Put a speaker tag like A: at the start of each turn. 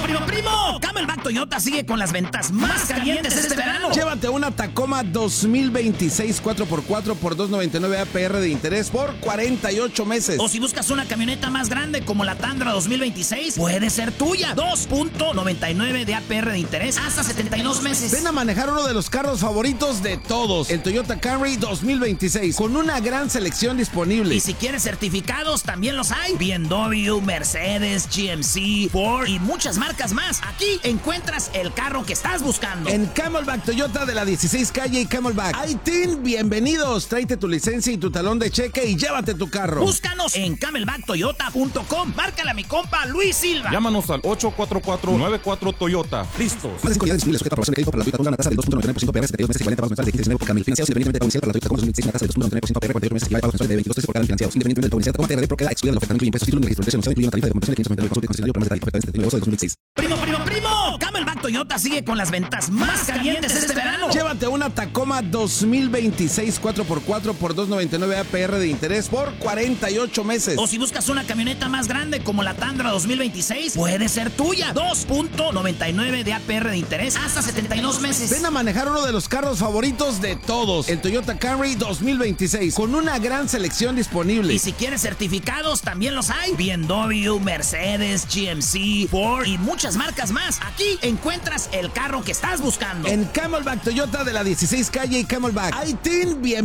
A: ¡Primo! Camelback Toyota sigue con las ventas más calientes este verano.
B: Llévate una Tacoma 2026 4x4 por $299 APR de interés por 48 meses.
A: O si buscas una camioneta más grande como la Tundra 2026, puede ser tuya. 2.99 de APR de interés hasta 72 meses.
B: Ven a manejar uno de los carros favoritos de todos, el Toyota Camry 2026, con una gran selección disponible.
A: Y si quieres certificados, también los hay. BMW, Mercedes, GMC, Ford y muchas marcas más. Aquí encuentras el carro que estás buscando.
B: En Camelback Toyota de la 16 calle y Camelback. ¡Aitín! ¡Bienvenidos! Tráete tu licencia y tu talón de cheque y llévate tu carro.
A: Búscanos en camelbacktoyota.com. Márcale a mi compa Luis Silva.
C: Llámanos al 844-94 Toyota. Listos.
B: Más de 5 días disponibles sujeta a aprobación de crédito para la Toyota Tundra, una tasa del 2.99% PR, 72 meses equivalente a pagos mensuales de 19 por Camry. Financiados independientemente del domicilio para la Toyota Tacoma 2026, una tasa del 2.99% PR, 48 meses equivalente a pagos mensuales de 22 pesos por cada financiados. Independientemente del domicilio, Tacoma TRD Pro queda excluida de la oferta, no incluye impuestos, título ni registro de emisión, incluye una tarifa de compensación de 599 consulta concesionario, programas de tarifa oferta de 2026.
A: ¡Primo! Camelback Toyota sigue con las ventas más calientes este verano.
B: Llévate una Tacoma 2026 4x4 por $299 APR de interés por 48 meses.
A: O si buscas una camioneta más grande como la Tundra 2026, puede ser tuya. 2.99 de APR de interés hasta 72 meses.
B: Ven a manejar uno de los carros favoritos de todos, el Toyota Camry 2026, con una gran selección disponible.
A: Y si quieres certificados, también los hay. BMW, Mercedes, GMC, Ford y muchas marcas más. Aquí encuentras el carro que estás buscando.
B: En Camelback Toyota de la 16 calle y Camelback. ¡Aitín!